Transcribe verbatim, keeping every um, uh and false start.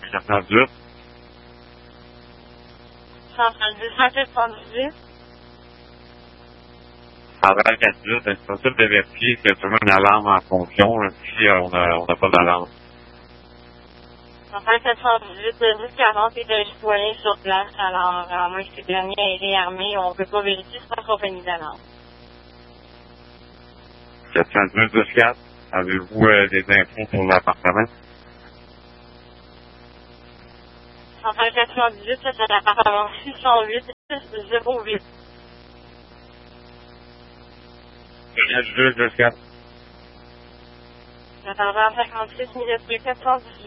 quatre cent dix-huit. cent trente-dix, quatre cent dix-huit. cent trente-huit, c'est possible de vérifier qu'il y a toujours une alarme en fonction, là, si euh, on n'a on a pas d'alarme. cent trente-huit, dix quarante est disponible sur place, alors à moins que c'est dernier est réarmé, on ne peut pas vérifier sans compagnie d'alarme. quatre cent dix, dix quatre, avez-vous euh, des infos pour l'appartement? cent quatre-vingt-dix-huit, c'est l'appartement six cent huit, zéro huit. quatre cent dix, dix quatre. L'appartement cinquante-six, mille quatre cent dix-huit.